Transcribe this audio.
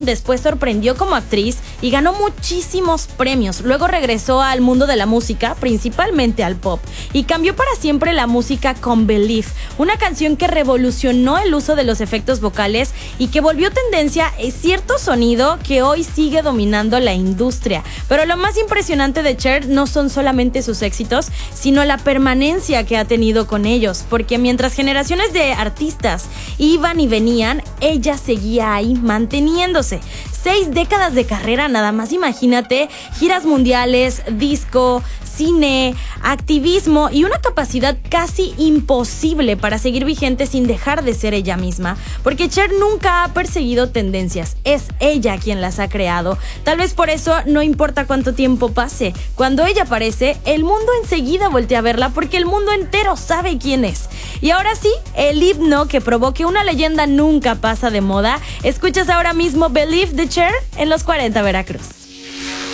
después sorprendió como actriz y ganó muchísimos premios. Luego regresó al mundo de la música, principalmente al pop, y cambió para siempre la música con Believe, una canción que revolucionó el uso de los efectos vocales y que volvió tendencia cierto sonido que hoy sigue dominando la industria. Pero lo más impresionante de Cher no son solamente sus éxitos, sino la permanencia que ha tenido con ellos, porque mientras generaciones de artistas iban y venían, ella seguía ahí manteniéndose. 6 décadas de carrera, nada más imagínate, giras mundiales, disco, cine, activismo y una capacidad casi imposible para seguir vigente sin dejar de ser ella misma, porque Cher nunca ha perseguido tendencias, es ella quien las ha creado. Tal vez por eso no importa cuánto tiempo pase, cuando ella aparece, el mundo enseguida voltea a verla porque el mundo entero sabe quién es. Y ahora sí, el himno que probó que una leyenda nunca pasa de moda. Escuchas ahora mismo Believe de Cher en los 40 Veracruz.